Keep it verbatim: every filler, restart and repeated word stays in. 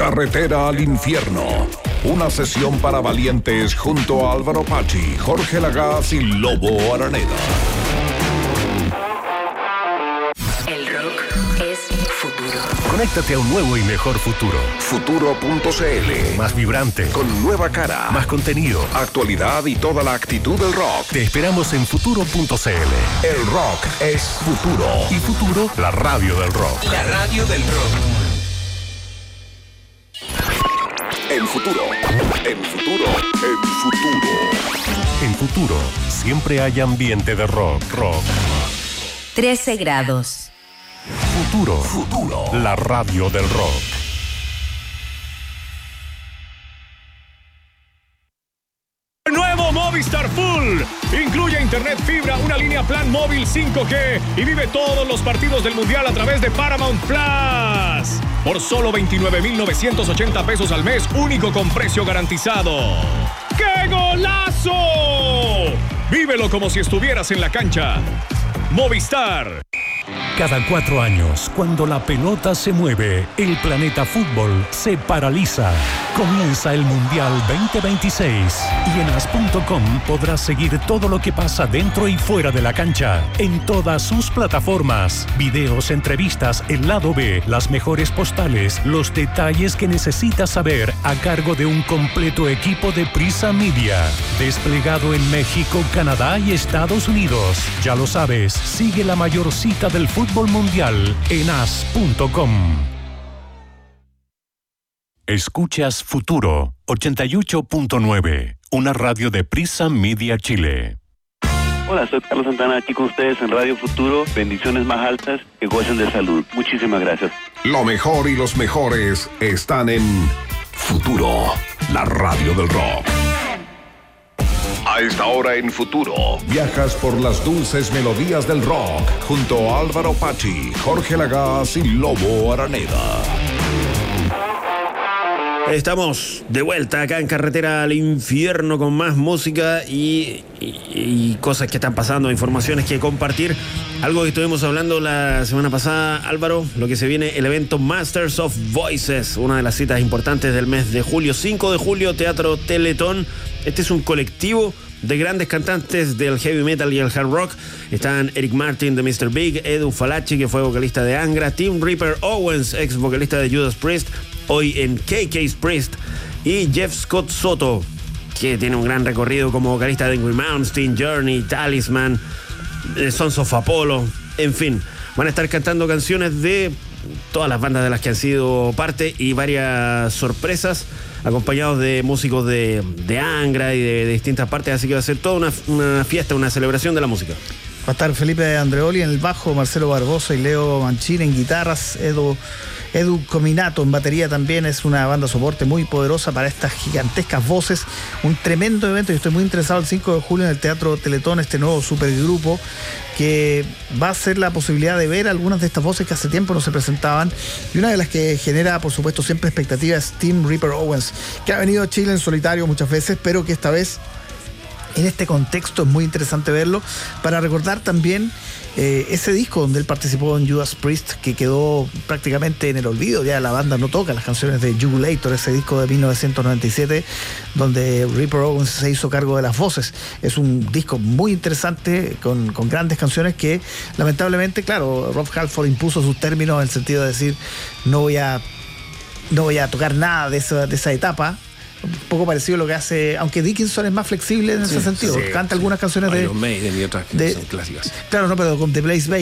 Carretera al infierno. Una sesión para valientes junto a Álvaro Pachi, Jorge Lagaz y Lobo Araneda. El rock es futuro. Conéctate a un nuevo y mejor futuro. Futuro punto c l. Más vibrante. Con nueva cara. Más contenido. Actualidad y toda la actitud del rock. Te esperamos en futuro punto c l. El rock es futuro. Y Futuro, la radio del rock. La radio del rock. En futuro. En futuro. En futuro. En Futuro, siempre hay ambiente de rock. Rock. trece grados. Futuro. Futuro. La radio del rock. Nuevo Movistar Full. Incluye internet fibra, una línea plan móvil cinco G y vive todos los partidos del Mundial a través de Paramount Plus. Por solo veintinueve mil novecientos ochenta pesos al mes, único con precio garantizado. ¡Qué golazo! Vívelo como si estuvieras en la cancha. Movistar. Cada cuatro años, cuando la pelota se mueve, el planeta fútbol se paraliza. Comienza el Mundial veinte veintiséis y en as punto com podrás seguir todo lo que pasa dentro y fuera de la cancha, en todas sus plataformas. Videos, entrevistas, el lado B, las mejores postales, los detalles que necesitas saber a cargo de un completo equipo de Prisa Media. Desplegado en México, Canadá y Estados Unidos. Ya lo sabes, sigue la mayor cita del fútbol mundial en as punto com. Escuchas Futuro ochenta y ocho punto nueve, una radio de Prisa Media Chile. Hola, soy Carlos Santana, aquí con ustedes en Radio Futuro. Bendiciones más altas, que gocen de salud. Muchísimas gracias. Lo mejor y los mejores están en Futuro, la radio del rock. A esta hora en Futuro, viajas por las dulces melodías del rock junto a Álvaro Pachi, Jorge Lagaz y Lobo Araneda. Estamos de vuelta acá en Carretera al Infierno con más música y, y, y cosas que están pasando, informaciones que compartir. Algo que estuvimos hablando la semana pasada, Álvaro, lo que se viene, el evento Masters of Voices, una de las citas importantes del mes de julio. cinco de julio, Teatro Teletón. Este es un colectivo de grandes cantantes del heavy metal y el hard rock. Están Eric Martin de mister Big, Edu Falachi, que fue vocalista de Angra, Tim Reaper Owens, ex vocalista de Judas Priest, hoy en K K's Priest, y Jeff Scott Soto, que tiene un gran recorrido como vocalista de Ingrid Malmsteen, Journey, Talisman, Sons of Apollo, en fin. Van a estar cantando canciones de todas las bandas de las que han sido parte y varias sorpresas, acompañados de músicos de, de Angra y de, de distintas partes, así que va a ser toda una, una fiesta, una celebración de la música. Va a estar Felipe Andreoli en el bajo, Marcelo Barbosa y Leo Mancini en guitarras, Edu, Edu Cominato en batería también. Es una banda soporte muy poderosa para estas gigantescas voces. Un tremendo evento y estoy muy interesado el cinco de julio en el Teatro Teletón, este nuevo supergrupo que va a ser la posibilidad de ver algunas de estas voces que hace tiempo no se presentaban, y una de las que genera por supuesto siempre expectativa es Tim Reaper Owens, que ha venido a Chile en solitario muchas veces, pero que esta vez en este contexto es muy interesante verlo, para recordar también eh, ese disco donde él participó en Judas Priest, que quedó prácticamente en el olvido. Ya la banda no toca las canciones de Jugulator, ese disco de mil novecientos noventa y siete, donde Reaper Owens se hizo cargo de las voces. Es un disco muy interesante, con, con grandes canciones que lamentablemente, claro, Rob Halford impuso sus términos en el sentido de decir, no voy a, no voy a tocar nada de esa, de esa etapa. Un poco parecido a lo que hace, aunque Dickinson es más flexible en ese sí, sentido, sí, canta sí. algunas canciones de Iron Maiden y otras que de, son clásicas. Claro, no, pero con The Blaze Bayley